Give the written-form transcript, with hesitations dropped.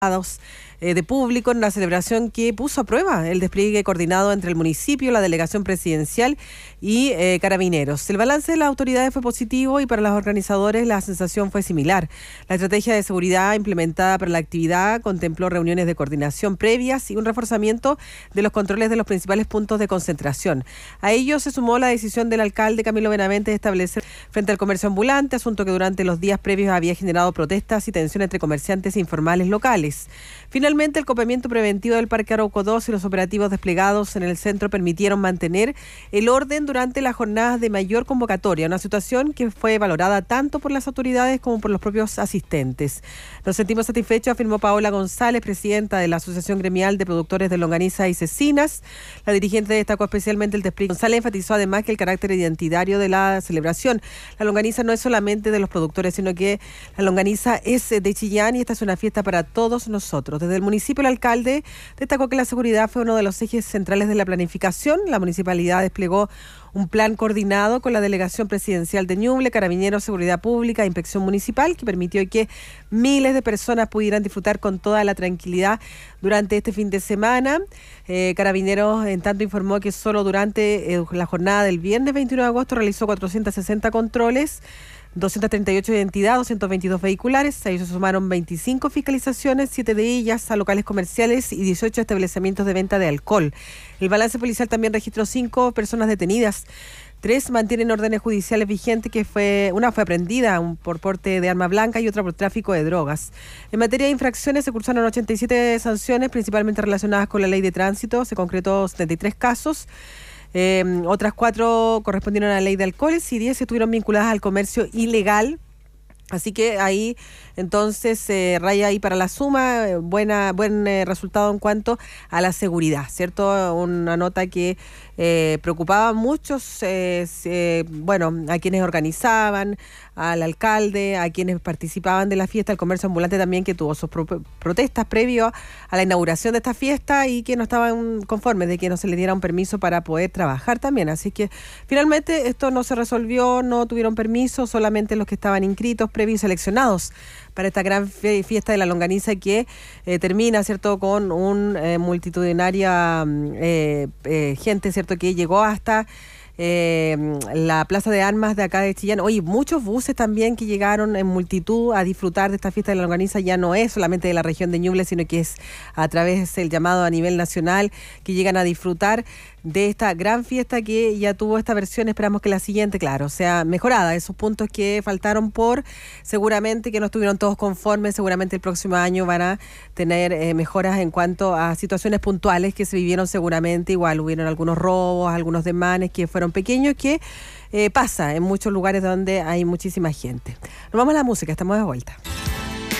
de público en una celebración que puso a prueba el despliegue coordinado entre el municipio, la delegación presidencial y Carabineros. El balance de las autoridades fue positivo y para los organizadores la sensación fue similar. La estrategia de seguridad implementada para la actividad contempló reuniones de coordinación previas y un reforzamiento de los controles de los principales puntos de concentración. A ello se sumó la decisión del alcalde Camilo Benavente de establecer frente al comercio ambulante, asunto que durante los días previos había generado protestas y tensión entre comerciantes informales locales. Finalmente, el copamiento preventivo del Parque Arauco 2 y los operativos desplegados en el centro permitieron mantener el orden durante las jornadas de mayor convocatoria, una situación que fue valorada tanto por las autoridades como por los propios asistentes. Nos sentimos satisfechos, afirmó Paola González, presidenta de la Asociación Gremial de Productores de Longaniza y Cecinas. La dirigente destacó especialmente el despliegue. González enfatizó además que el carácter identitario de la celebración. La longaniza no es solamente de los productores, sino que la longaniza es de Chillán y esta es una fiesta para todos nosotros. Desde el municipio, el alcalde destacó que la seguridad fue uno de los ejes centrales de la planificación. La municipalidad desplegó un plan coordinado con la delegación presidencial de Ñuble, Carabineros, Seguridad Pública e Inspección Municipal, que permitió que miles de personas pudieran disfrutar con toda la tranquilidad durante este fin de semana. Carabineros, en tanto, informó que solo durante la jornada del viernes 21 de agosto realizó 460 controles, 238 de identidad, 222 vehiculares. A ellos se sumaron 25 fiscalizaciones, 7 de ellas a locales comerciales y 18 establecimientos de venta de alcohol. El balance policial también registró 5 personas detenidas. 3 mantienen órdenes judiciales vigentes, una fue aprehendida por porte de arma blanca y otra por tráfico de drogas. En materia de infracciones se cursaron 87 sanciones, principalmente relacionadas con la ley de tránsito. Se concretó 73 casos. Otras 4 correspondieron a la ley de alcoholes y 10 estuvieron vinculadas al comercio ilegal. Así que ahí entonces raya ahí para la suma, buen resultado en cuanto a la seguridad, ¿cierto? Una nota que preocupaba a muchos, a quienes organizaban, al alcalde, a quienes participaban de la fiesta, el comercio ambulante también, que tuvo sus protestas previo a la inauguración de esta fiesta y que no estaban conformes de que no se le diera un permiso para poder trabajar también. Así que finalmente esto no se resolvió, no tuvieron permiso, solamente los que estaban inscritos, previos seleccionados para esta gran fiesta de la longaniza que termina, ¿cierto?, con un multitudinaria gente, ¿cierto?, que llegó hasta la Plaza de Armas de acá de Chillán. Oye, muchos buses también que llegaron en multitud a disfrutar de esta fiesta de la longaniza. Ya no es solamente de la región de Ñuble, sino que es a través del llamado a nivel nacional que llegan a disfrutar de esta gran fiesta que ya tuvo esta versión. Esperamos que la siguiente, claro, sea mejorada. Esos puntos que faltaron seguramente que no estuvieron todos conformes, seguramente el próximo año van a tener mejoras en cuanto a situaciones puntuales que se vivieron seguramente. Igual hubieron algunos robos, algunos desmanes que fueron pequeños, que pasa en muchos lugares donde hay muchísima gente. Nos vamos a la música, estamos de vuelta.